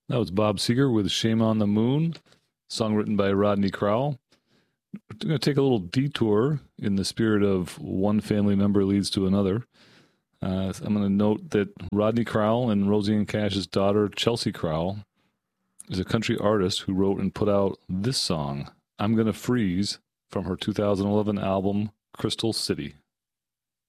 That was Bob Seger with Shame on the Moon, song written by Rodney Crowell. We're going to take a little detour in the spirit of one family member leads to another. I'm going to note that Rodney Crowell and Roseanne Cash's daughter, Chelsea Crowell, is a country artist who wrote and put out this song, I'm Gonna Freeze, from her 2011 album, Crystal City.